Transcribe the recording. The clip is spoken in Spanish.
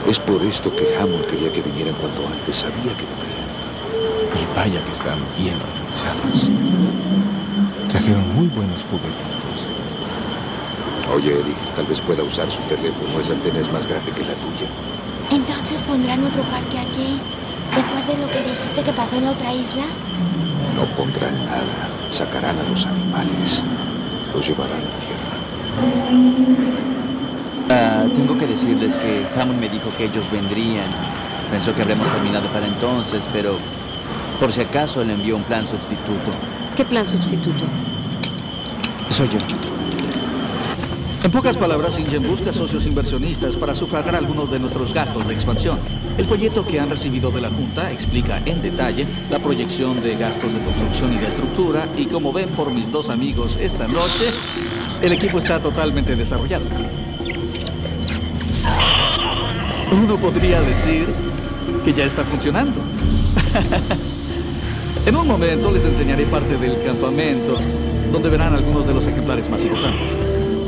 Es por esto que Hammond quería que vinieran cuanto antes. Sabía que vendrían. Y vaya que están bien organizados. Trajeron muy buenos juguetitos. Oye, Eddie, tal vez pueda usar su teléfono. Esa antena es más grande que la tuya. ¿Entonces pondrán otro parque aquí? ¿Después de lo que dijiste que pasó en la otra isla? No pondrán nada. Sacarán a los animales. Los llevarán a tierra. Tengo que decirles que Hammond me dijo que ellos vendrían. Pensó que habremos terminado para entonces, pero por si acaso le envió un plan sustituto. ¿Qué plan sustituto? Soy yo. En pocas palabras, InGen busca socios inversionistas para sufragar algunos de nuestros gastos de expansión. El folleto que han recibido de la Junta explica en detalle la proyección de gastos de construcción y de estructura, y como ven por mis dos amigos esta noche, el equipo está totalmente desarrollado. Uno podría decir que ya está funcionando. En un momento les enseñaré parte del campamento, donde verán algunos de los ejemplares más importantes.